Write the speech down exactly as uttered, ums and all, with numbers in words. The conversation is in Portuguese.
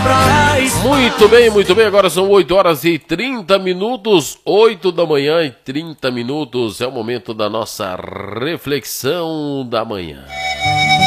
Muito bem, muito bem, agora são oito horas e trinta minutos, oito da manhã e trinta minutos, é o momento da nossa reflexão da manhã.